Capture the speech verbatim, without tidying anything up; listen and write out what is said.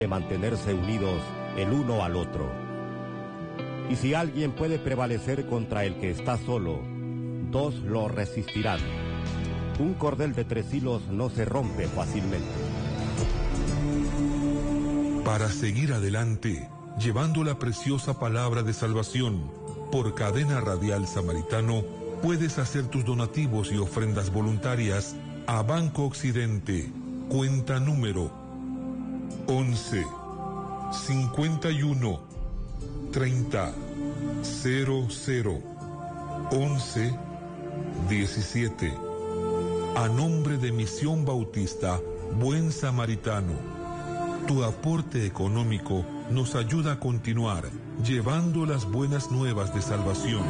de mantenerse unidos el uno al otro. Y si alguien puede prevalecer contra el que está solo, dos lo resistirán. Un cordel de tres hilos no se rompe fácilmente. Para seguir adelante, llevando la preciosa palabra de salvación, por Cadena Radial Samaritano, puedes hacer tus donativos y ofrendas voluntarias a Banco Occidente, cuenta número once, cincuenta y uno, treinta, cero cero, once, diecisiete. A nombre de Misión Bautista Buen Samaritano, tu aporte económico nos ayuda a continuar llevando las buenas nuevas de salvación.